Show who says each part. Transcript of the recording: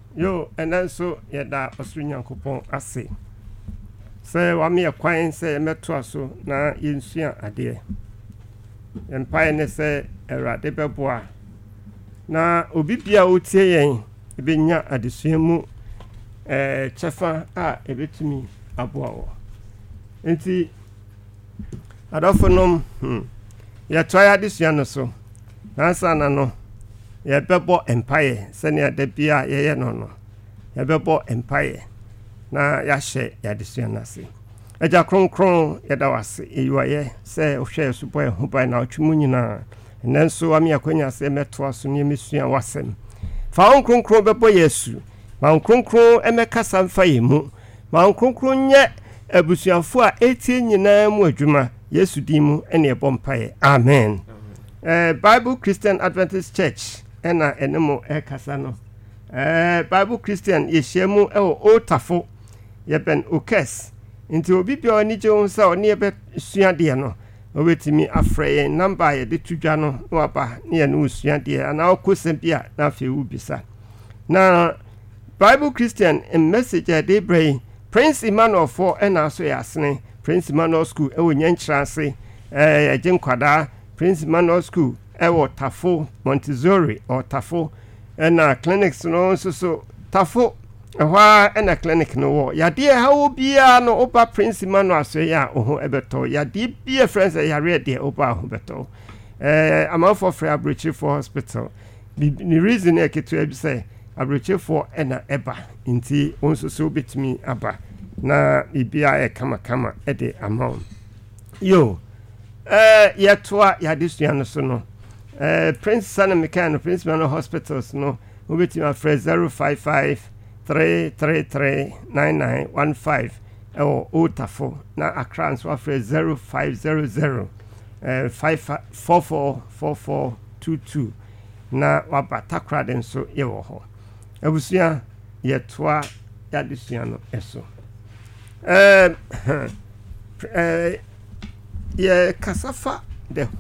Speaker 1: Yo, and then so yada Australian coupon ase. Say, wa me a quine say metro so na yinsia ade. Empire ne say era de beboa. Na obi bia otie yen ebenya adesua mu chefa a ebetumi aboa wo. Enti adofonom ya try adesua no so. Na sana no ya bebo empire sene ade bia ye no. Ya bebo empire na ya hye ya adesua na se. Eja kronkron ya da wase eyiwaye se ohwe supo ho bai na otwemu nyina. Nanso ami akonya se meto aso ne mesua wasem. Fa on kronkron bebo Yesu. Ma on kronkron emekasa mfa yemu. Ma on kronkron nye abusuafo a etie nyina mu adwuma Yesu dimu ene ebompae. Amen. Bible Christian Adventist Church ena enemo kasa no. Bible Christian yeshemu Otafo yeben Okes. Nti obi bia oni je onsa oni ebe sua de no. Obetimi afrɛ number ye de tudwa no waba ne no usua de ana okosem bia na afi ubisa. Na Bible Christian message de bring Prince Emmanuel for na so yasne Prince Emmanuel School nyankrase agye nkwada Prince Emmanuel School Tafo Montessori or Tafo na clinics no so Tafo Ewa ena clinic no wo yade ha wo bia no oba Prince Emmanuel so ya oho ebeto yade bia friends yare de oba ho beto amafo free Abrochi for hospital the reason e ketu e bi say Abrochi for ena eba nti onso so betimi aba na bibia e kama e de amount yo yetoa yade sua no so no Prince Sana Mekano Prince Emmanuel Hospitals no wo betimi afre 055 3339915 Otafo na Accra so afre 0500 5444422 na wabatakra den so yewo ho abusua yetoa yadesua no eso ye kasafa de